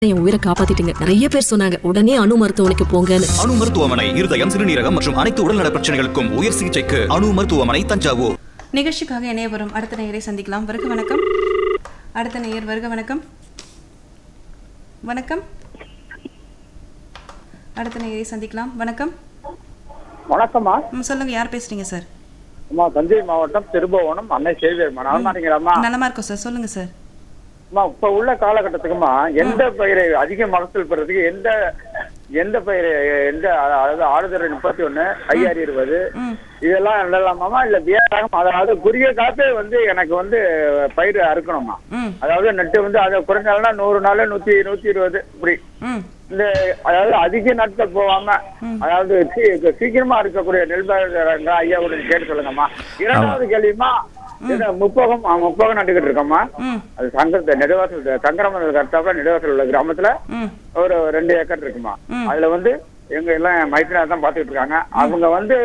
என் உயிரை காப்பாத்திட்டீங்க. நிறைய பேர் சொன்னாங்க உடனே அணு மருத்துவமனைக்கு போங்கன்னு. அணு மருத்துவமனை இருதயம், சிறுநீரகம் மற்றும் அனைத்து உடல்நல பிரச்சனைகளுக்கும் உயர் சிகிச்சைக்கு அணு மருத்துவமனை, தஞ்சாவூர். நிகழ்ச்சிக்காக இணைய வரும் அடுத்த நேயரை சந்திக்கலாம். வருக வணக்கம். அடுத்த நேயர் வருக வணக்கம். வணக்கம். அடுத்த நேயரை சந்திக்கலாம். வணக்கம். வணக்கம்மா. சொல்லுங்க, யார் பேசுறீங்க சார்? அம்மா, தஞ்சை மாவட்டம் திருபுவனம் அன்னை சேவியர்மா. நலமா இருக்கீங்களாம்மா? நலமா இருக்கோம் சார், சொல்லுங்க சார். அம்மா, இப்ப உள்ள காலகட்டத்துக்குமா எந்த பயிரை அதிக மகசூல் பெறதுக்கு எந்த பயிரை அதாவது 631 520 இதெல்லாம் நடலாமாமா இல்ல வேறாகும்? அதாவது குறுகிய காலத்து எனக்கு பயிர் அறுக்கணுமா? அதாவது நட்டு அதை குறைஞ்சாலும் 100 நாள் 120 இப்படி இந்த அதாவது அதிக நாட்கள் போகாம அதாவது சீக்கிரமா இருக்கக்கூடிய நெல் பயிர் ஐயா கூட கேட்டு சொல்லுங்கம்மா. இரண்டாவது கேள்விமா, முப்பகம் நட்டுக்கிட்டு இருக்கோம்மா. அது சங்கரத்தை நெடுவாசல் சங்கரமண்டல கரெக்டாக நெடுவாசல் உள்ள கிராமத்துல ஒரு 2 ஏக்கர் இருக்குமா. அதுல எங்க எல்லாம் மைத்தினா தான் பாத்துக்கிட்டு இருக்காங்க. அவங்க